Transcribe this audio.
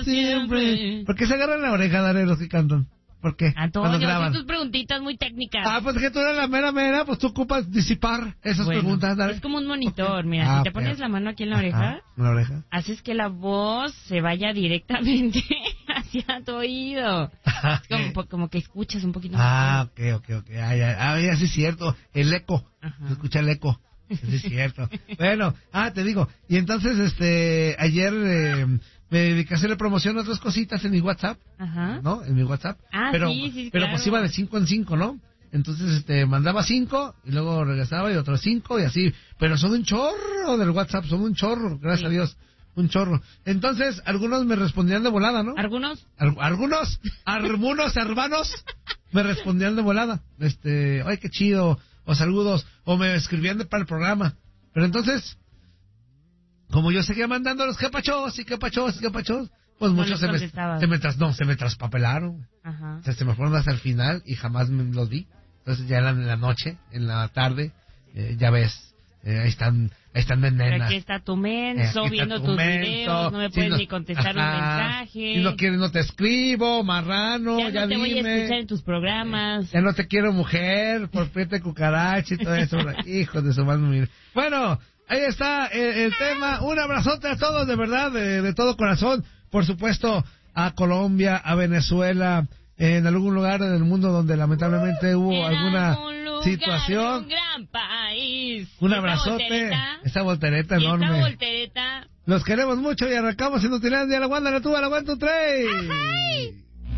siempre. ¿Por qué se agarran la oreja, Daniel, los que cantan? ¿Por qué? Antonio, tus preguntitas muy técnicas. Pues que tú eres la mera, pues tú ocupas disipar esas preguntas, Daniel. Es como un monitor, mira, si te pones la mano aquí en la oreja, haces que la voz se vaya directamente hacia tu oído. Es como que escuchas un poquito más. Ok. Ya sí es cierto, el eco. Se escucha el eco. Sí es cierto. Bueno, te digo, y entonces ayer me dediqué a hacerle promoción a otras cositas en mi WhatsApp. ¿No? En mi WhatsApp. Pero claro. Pues iba de 5 en 5, ¿no? Entonces mandaba 5 y luego regresaba y otros 5 y así. Pero son un chorro del WhatsApp, son un chorro, gracias a Dios. Un chorro. Entonces, algunos me respondían de volada, ¿no? ¿Algunos? Algunos hermanos me respondían de volada. Ay, qué chido, o saludos, o me escribían para el programa. Pero entonces, como yo seguía mandando los quepachos, pues muchos se me traspapelaron. O sea, se me fueron hasta el final y jamás los vi. Entonces ya en la noche, en la tarde, ya ves, ahí están nenas. Aquí está tu menso, viendo tus videos, no me puedes ni contestar un mensaje. Si no quieres, no te escribo, marrano, ya no te dime. voy a escuchar en tus programas. Ya no te quiero, mujer, por prieta cucaracha y todo eso. Hijos de su madre. Bueno, ahí está el tema. Un abrazote a todos, de verdad, de todo corazón. Por supuesto, a Colombia, a Venezuela, en algún lugar del mundo donde lamentablemente hubo alguna situación. Un gran país. Un abrazote. Esta voltereta enorme. Esta voltereta. Los queremos mucho y arrancamos en Nutilandia. La Wanda, la tuba, la 1, 2, 3.